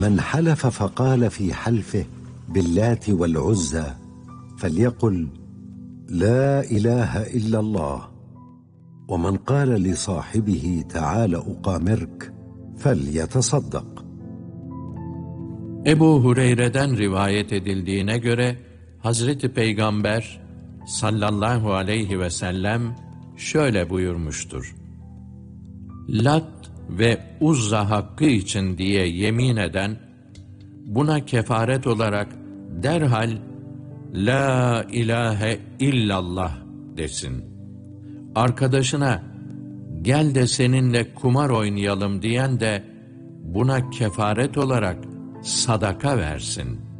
من حلف فقال في حلفه باللات والعزى فليقل لا إله إلا الله. ومن قال لصاحبه تعال أقامرك فليتصدق. Ebu Hureyre'den rivayet edildiğine göre Hazreti Peygamber sallallahu aleyhi ve sellem şöyle buyurmuştur: Lat ve Uzza hakkı için diye yemin eden, buna kefaret olarak derhal La ilahe illallah desin. Arkadaşına gel de seninle kumar oynayalım diyen de buna kefaret olarak sadaka versin.